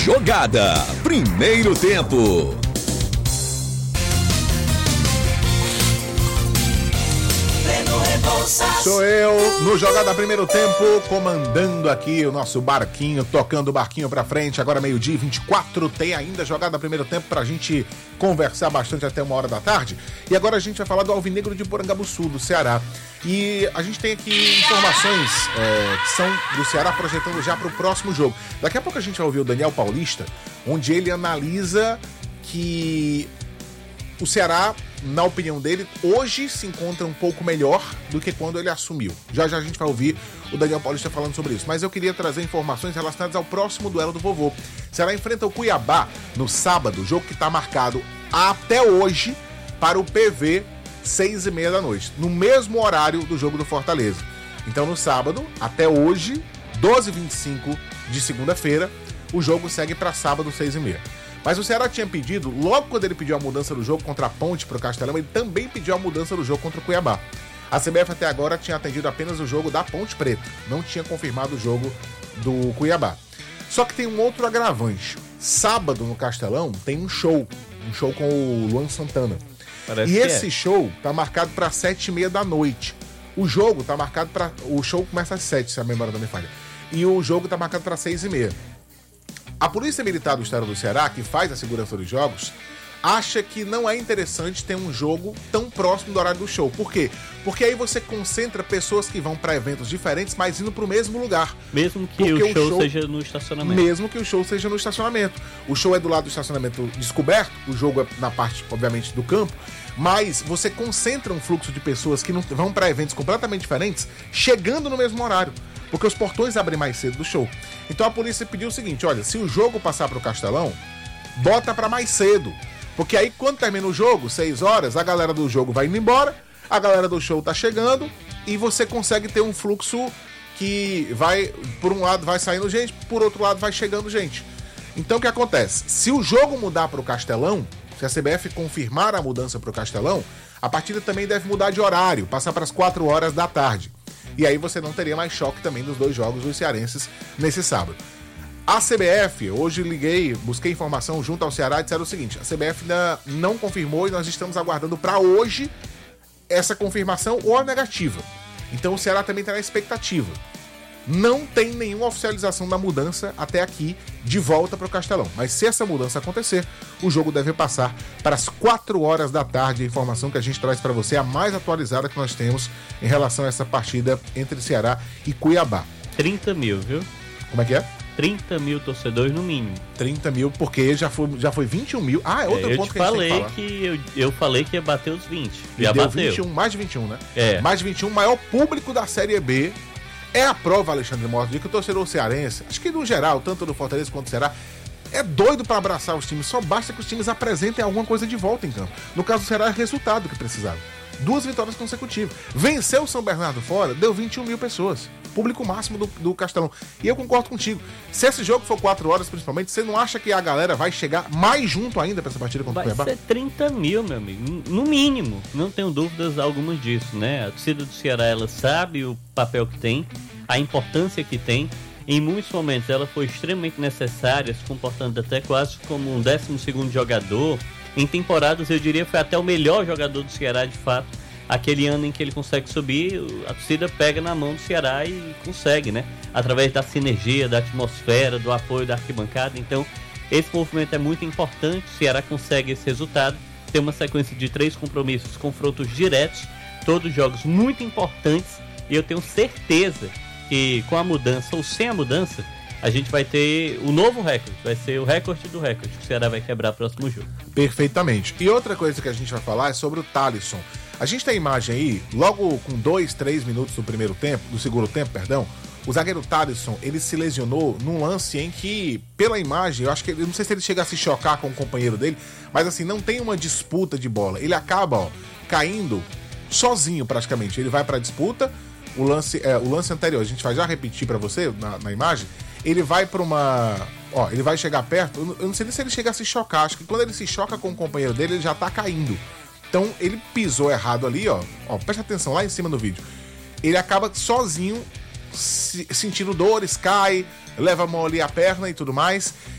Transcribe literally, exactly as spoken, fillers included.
Jogada, primeiro tempo. Sou eu, no Jogada Primeiro Tempo, comandando aqui o nosso barquinho, tocando o barquinho pra frente. Agora meio-dia e vinte e quatro, tem ainda Jogada Primeiro Tempo pra gente conversar bastante até uma hora da tarde. E agora a gente vai falar do Alvinegro de Porangabuçu, do Ceará. E a gente tem aqui informações é, que são do Ceará projetando já pro próximo jogo. Daqui a pouco a gente vai ouvir o Daniel Paulista, onde ele analisa que o Ceará, na opinião dele, hoje se encontra um pouco melhor do que quando ele assumiu. Já já a gente vai ouvir o Daniel Paulista falando sobre isso. Mas eu queria trazer informações relacionadas ao próximo duelo do vovô. O Ceará enfrenta o Cuiabá no sábado, jogo que está marcado até hoje para o P V, seis e meia da noite, no mesmo horário do jogo do Fortaleza. Então no sábado, até hoje, doze e vinte e cinco de segunda-feira, o jogo segue para sábado, seis e meia. Mas o Ceará tinha pedido, logo quando ele pediu a mudança do jogo contra a Ponte para o Castelão, ele também pediu a mudança do jogo contra o Cuiabá. A C B F até agora tinha atendido apenas o jogo da Ponte Preta, não tinha confirmado o jogo do Cuiabá. Só que tem um outro agravante. Sábado no Castelão tem um show, um show com o Luan Santana. Parece e esse é. show tá marcado para sete e meia da noite. O jogo tá marcado para... O show começa às sete, se a memória não me falha. E o jogo tá marcado para seis e meia. A Polícia Militar do Estado do Ceará, que faz a segurança dos jogos, acha que não é interessante ter um jogo tão próximo do horário do show. Por quê? Porque aí você concentra pessoas que vão para eventos diferentes, mas indo para o mesmo lugar. Mesmo que o, o show, show seja no estacionamento. Mesmo que o show seja no estacionamento. O show é do lado do estacionamento descoberto, o jogo é na parte, obviamente, do campo, mas você concentra um fluxo de pessoas que não vão para eventos completamente diferentes, chegando no mesmo horário. Porque os portões abrem mais cedo do show. Então a polícia pediu o seguinte, olha, se o jogo passar pro Castelão, bota pra mais cedo. Porque aí quando termina o jogo, seis horas, a galera do jogo vai indo embora, a galera do show tá chegando e você consegue ter um fluxo que vai, por um lado vai saindo gente, por outro lado vai chegando gente. Então o que acontece? Se o jogo mudar pro Castelão, se a C B F confirmar a mudança pro Castelão, a partida também deve mudar de horário, passar para as quatro horas da tarde. E aí você não teria mais choque também dos dois jogos dos cearenses nesse sábado. A C B F, hoje liguei, busquei informação junto ao Ceará e disseram o seguinte, a C B F ainda não confirmou e nós estamos aguardando para hoje essa confirmação ou a negativa. Então o Ceará também está na expectativa. Não tem nenhuma oficialização da mudança até aqui de volta para o Castelão. Mas se essa mudança acontecer, o jogo deve passar para as quatro horas da tarde. A informação que a gente traz para você é a mais atualizada que nós temos em relação a essa partida entre Ceará e Cuiabá. trinta mil, viu? Como é que é? trinta mil torcedores no mínimo. trinta mil, porque já foi, já foi vinte e um mil. Ah, é outro é, ponto que a gente falei tem que falar. Que eu, eu falei que ia bater os vinte. E já deu bateu. vinte e um, mais de vinte e um, né? É. Mais de vinte e um, maior público da Série B. É a prova, Alexandre Mota, de que o torcedor cearense, acho que no geral, tanto do Fortaleza quanto do Ceará, é doido para abraçar os times. Só basta que os times apresentem alguma coisa de volta em campo. No caso do Ceará, é resultado que precisava. Duas vitórias consecutivas. Venceu o São Bernardo fora, deu vinte e um mil pessoas. Público máximo do, do Castelão. E eu concordo contigo. Se esse jogo for quatro horas, principalmente, você não acha que a galera vai chegar mais junto ainda para essa partida contra o Cuiabá? Vai ser trinta mil, meu amigo. No mínimo. Não tenho dúvidas algumas disso, né? A torcida do Ceará, ela sabe o papel que tem, a importância que tem. Em muitos momentos ela foi extremamente necessária, se comportando até quase como um décimo segundo jogador. Em temporadas, eu diria, foi até o melhor jogador do Ceará, de fato. Aquele ano em que ele consegue subir, a torcida pega na mão do Ceará e consegue, né? Através da sinergia, da atmosfera, do apoio da arquibancada. Então, esse movimento é muito importante. O Ceará consegue esse resultado. Tem uma sequência de três compromissos, confrontos diretos, todos jogos muito importantes. E eu tenho certeza que com a mudança ou sem a mudança, a gente vai ter o novo recorde, vai ser o recorde do recorde que o Ceará vai quebrar no próximo jogo. Perfeitamente. E outra coisa que a gente vai falar é sobre o Thalisson. A gente tem a imagem aí, logo com dois, três minutos do primeiro tempo, do segundo tempo, perdão, o zagueiro Thalisson, ele se lesionou num lance em que, pela imagem, eu acho que, eu não sei se ele chega a se chocar com o companheiro dele, mas assim, não tem uma disputa de bola. Ele acaba, ó, caindo sozinho praticamente. Ele vai pra disputa, o lance, é, o lance anterior, a gente vai já repetir pra você na, na imagem, ele vai pra uma... Ó, ele vai chegar perto, eu não sei nem se ele chega a se chocar, acho que quando ele se choca com o companheiro dele, ele já tá caindo. Então ele pisou errado ali, ó, ó, presta atenção lá em cima do vídeo. Ele acaba sozinho, se, sentindo dores, cai, leva a mão ali a perna e tudo mais.